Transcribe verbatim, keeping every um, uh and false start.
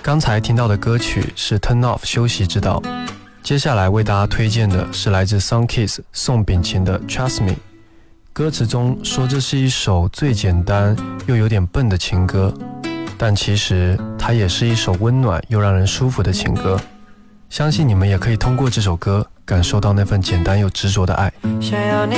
刚才听到的歌曲是 Turn Off 休息之道，接下来为大家推荐的是来自 Sunkiss 宋秉勤的 Trust Me。 歌词中说这是一首最简单又有点笨的情歌，但其实它也是一首温暖又让人舒服的情歌。相信你们也可以通过这首歌感受到那份简单又执着的爱。